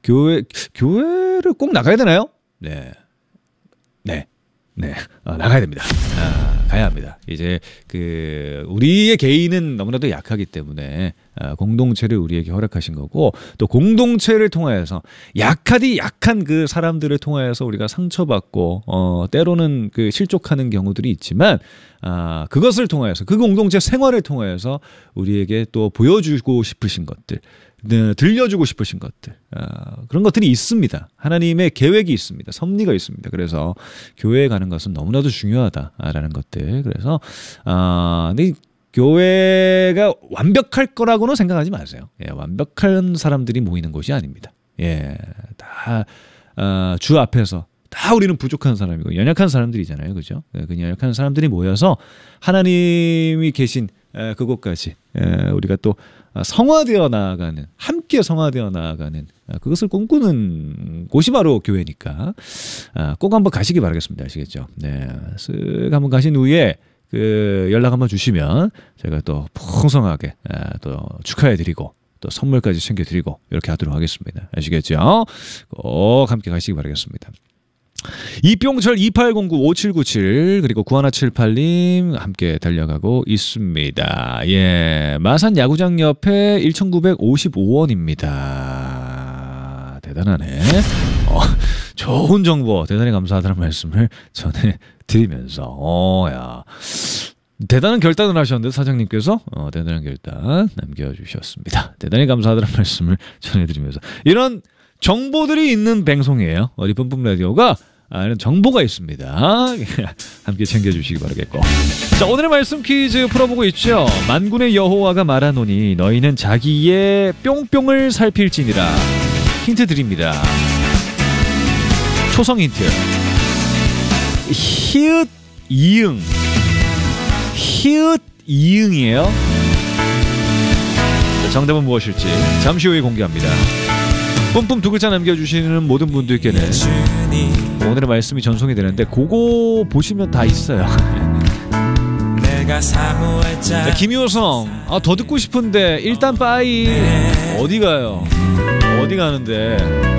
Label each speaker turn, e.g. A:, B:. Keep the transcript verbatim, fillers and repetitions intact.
A: 교회 교회를 꼭 나가야 되나요? 네, 네, 네, 아, 나가야 됩니다. 아, 가야 합니다. 이제 그 우리의 개인은 너무나도 약하기 때문에 아, 공동체를 우리에게 허락하신 거고 또 공동체를 통하여서 약하디 약한 그 사람들을 통하여서 우리가 상처받고 어, 때로는 그 실족하는 경우들이 있지만 아, 그것을 통하여서 그 공동체 생활을 통하여서 우리에게 또 보여주고 싶으신 것들 네, 들려주고 싶으신 것들 아, 그런 것들이 있습니다. 하나님의 계획이 있습니다. 섭리가 있습니다. 그래서 교회에 가는 것은 너무나도 중요하다라는 것들 그래서 아, 근데 교회가 완벽할 거라고는 생각하지 마세요. 예, 완벽한 사람들이 모이는 곳이 아닙니다. 예, 다, 어, 주 앞에서 다 우리는 부족한 사람이고 연약한 사람들이잖아요. 그죠? 예, 그 연약한 사람들이 모여서 하나님이 계신 에, 그곳까지 에, 우리가 또 성화되어 나아가는, 함께 성화되어 나아가는 아, 그것을 꿈꾸는 곳이 바로 교회니까 아, 꼭 한번 가시기 바라겠습니다. 아시겠죠? 네, 쓱 한번 가신 후에 그 연락 한번 주시면 제가 또 풍성하게 또 축하해드리고 또 선물까지 챙겨드리고 이렇게 하도록 하겠습니다. 아시겠죠? 꼭 함께 가시기 바라겠습니다. 이병철 이팔공구 오칠구칠 그리고 구하나칠팔 님 함께 달려가고 있습니다. 예, 마산 야구장 옆에 천구백오십오 원입니다. 대단하네. 어, 좋은 정보 대단히 감사하다는 말씀을 전해드리면서 어, 야 대단한 결단을 하셨는데 사장님께서 어, 대단한 결단 남겨주셨습니다. 대단히 감사하다는 말씀을 전해드리면서 이런 정보들이 있는 방송이에요. 어디 뿜뿜 라디오가 아, 이런 정보가 있습니다. 함께 챙겨주시기 바라겠고. 자, 오늘의 말씀 퀴즈 풀어보고 있죠. 만군의 여호와가 말하노니 너희는 자기의 뿅뿅을 살필지니라. 힌트 드립니다. 초성 힌트. 히읗 이응. 히읗 이응이에요. 자, 정답은 무엇일지 잠시 후에 공개합니다. 뿜뿜 두 글자 남겨주시는 모든 분들께는 오늘의 말씀이 전송이 되는데 그거 보시면 다 있어요. 자, 김효성 아, 더 듣고 싶은데 일단 빠이 어디 가요? 어디 가는데